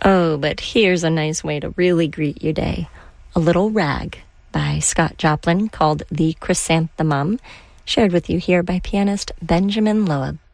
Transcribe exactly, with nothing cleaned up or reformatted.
Oh, but here's a nice way to really greet your day. A Little Rag by Scott Joplin, called The Chrysanthemum, shared with you here by pianist Benjamin Loeb.